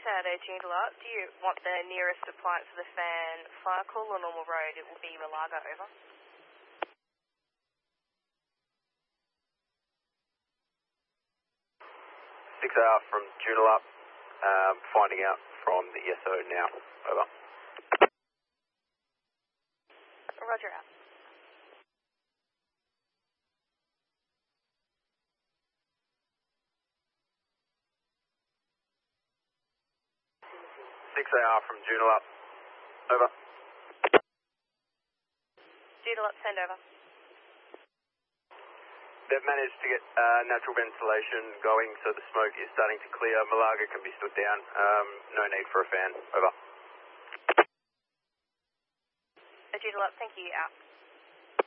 at Joondalup. Do you want the nearest appliance for the fan fire call or normal road? It will be Malaga, over. 6AR from Joondalup, finding out from the ESO now, over. Roger out. AR from Joondalup, over. Joondalup, send over. They've managed to get natural ventilation going, so the smoke is starting to clear. Malaga can be stood down. No need for a fan, over. Joondalup, thank you, out.